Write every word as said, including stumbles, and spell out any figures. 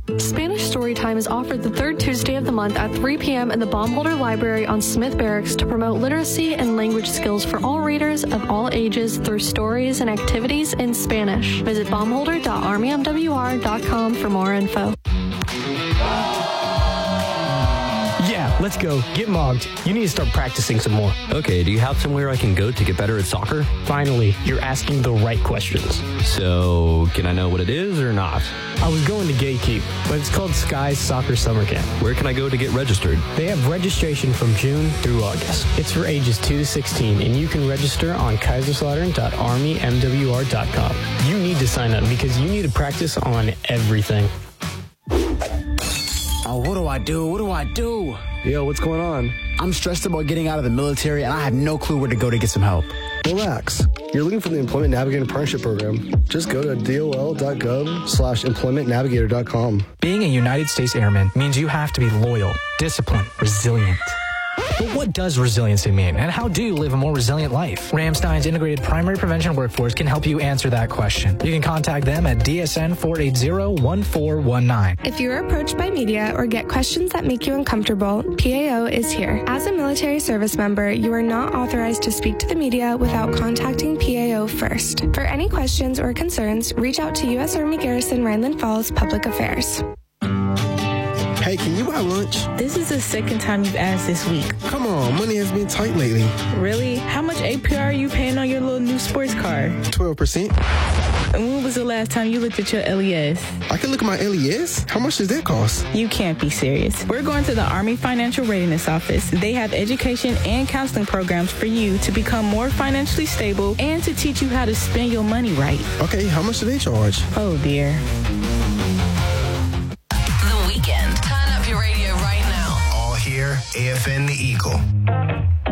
Spanish Storytime is offered the third Tuesday of the month at three p.m. in the Baumholder Library on Smith Barracks to promote literacy and language skills for all readers of all ages through stories and activities in Spanish. Visit baumholder dot army m w r dot com for more info. Yeah, let's go. Get mogged. You need to start practicing some more. Okay, do you have somewhere I can go to get better at soccer? Finally, you're asking the right questions. So, can I know what it is or not? I was going to Gatekeep, but it's called Sky's Soccer Summer Camp. Where can I go to get registered? They have registration from June through August. It's for ages two to sixteen, and you can register on kaiserslautern dot army m w r dot com. You need to sign up because you need to practice on everything. Oh, what do I do? What do I do? Yo, what's going on? I'm stressed about getting out of the military, and I have no clue where to go to get some help. Relax. You're looking for the Employment Navigator Apprenticeship Program. Just go to dol dot gov slash employment navigator dot com. Being a United States Airman means you have to be loyal, disciplined, resilient. But what does resiliency mean, and how do you live a more resilient life? Ramstein's Integrated Primary Prevention Workforce can help you answer that question. You can contact them at D S N four eight zero, one four one nine. If you're approached by media or get questions that make you uncomfortable, P A O is here. As a military service member, you are not authorized to speak to the media without contacting P A O first. For any questions or concerns, reach out to U S Army Garrison Rhineland Falls Public Affairs. Hey, can you buy lunch? This is the second time you've asked this week. Come on, money has been tight lately. Really? How much A P R are you paying on your little new sports car? twelve percent. And when was the last time you looked at your L E S? I can look at my L E S? How much does that cost? You can't be serious. We're going to the Army Financial Readiness Office. They have education and counseling programs for you to become more financially stable and to teach you how to spend your money right. Okay, how much do they charge? Oh, dear. The Weekend. Turn up your radio right now. All here, A F N The Eagle.